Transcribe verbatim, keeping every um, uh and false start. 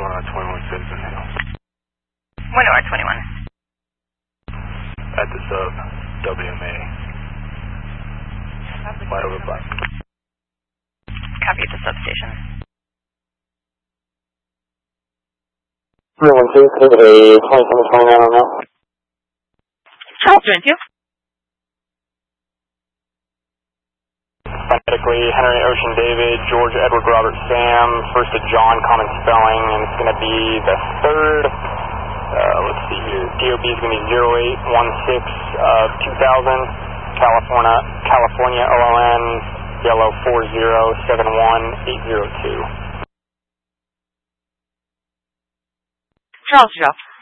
one R twenty-one Citizen Hill. one R twenty-one. At the sub, W M A. Wide over black. Copy at the substation. three one two, could a twenty-seven twenty-nine on that? Charles, twenty-two. Phonetically, Henry Ocean David, George Edward Robert Sam, first to John, common spelling, and it's going to be the third, uh, let's see here, D O B is going to be zero eight one six of two thousand, California, California O L N, yellow four zero seven one eight zero two. Charles, drop.